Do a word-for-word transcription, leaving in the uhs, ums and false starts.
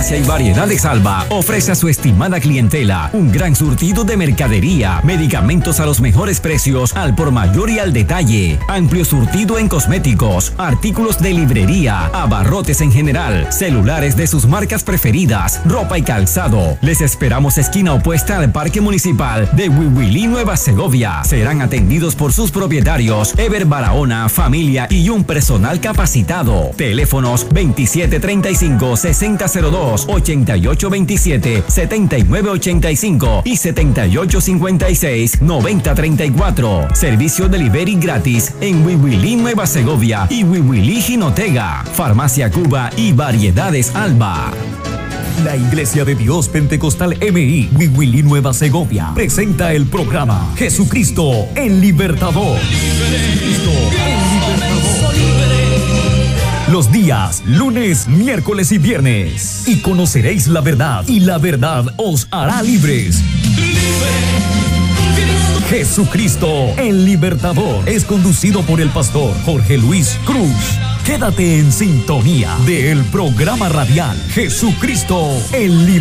Farmacia y Variedades Alba ofrece a su estimada clientela un gran surtido de mercadería, medicamentos a los mejores precios, al por mayor y al detalle, amplio surtido en cosméticos, artículos de librería, abarrotes en general, celulares de sus marcas preferidas, ropa y calzado. Les esperamos esquina opuesta al Parque Municipal de Huihuilí, Nueva Segovia. Serán atendidos por sus propietarios, Ever Barahona, familia y un personal capacitado. Teléfonos veintisiete treinta y cinco, sesenta cero dos, ochenta y ocho veintisiete, setenta y nueve ochenta y cinco y setenta y ocho cincuenta y seis, noventa treinta y cuatro. Servicio delivery gratis en Huihuilí, Nueva Segovia y Huihuilí, Jinotega. Farmacia Cuba y Variedades Alba. La Iglesia de Dios Pentecostal M I Huihuilí, Nueva Segovia presenta el programa Jesucristo el Libertador. Jesucristo el Libertador. Los días lunes, miércoles y viernes. Y conoceréis la verdad, y la verdad os hará libres. Jesucristo el Libertador es conducido por el pastor Jorge Luis Cruz. Quédate en sintonía del programa radial Jesucristo el Libertador.